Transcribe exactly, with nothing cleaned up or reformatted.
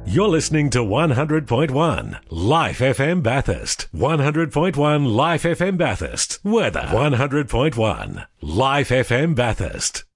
You're listening to one hundred point one Life F M Bathurst. one hundred point one Life F M Bathurst. Weather. one hundred point one Life F M Bathurst.